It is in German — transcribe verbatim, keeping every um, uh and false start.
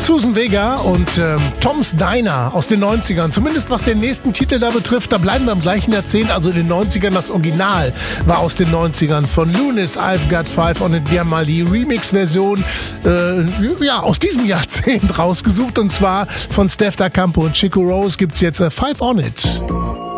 Susan Vega und ähm, Tom's Diner aus den neunzigern. Zumindest was den nächsten Titel da betrifft, da bleiben wir im gleichen Jahrzehnt, also in den neunzigern. Das Original war aus den neunzigern von Lunis, I've Got Five on It. Wir haben mal die Remix-Version äh, ja, aus diesem Jahrzehnt rausgesucht, und zwar von Steph Da Campo und Chico Rose gibt's jetzt äh, Five on It.